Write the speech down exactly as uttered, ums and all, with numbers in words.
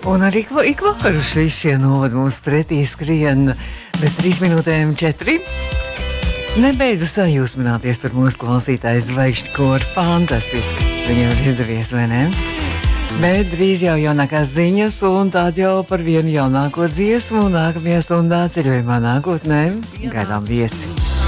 Un arī ik vakaru šis šie novadi mums pretī skrien bez trīs minūtēm četri. Nebeidzu sajūsmināties par mūsu klausītāju zvaigžņu koru. Fantastiski. Viņam ir izdevies, vai ne? Bet drīz jau jaunākās ziņas un tād jau par vienu jaunāko dziesmu nākamajā stundā ceļojumā nākotnē gaidām viesi.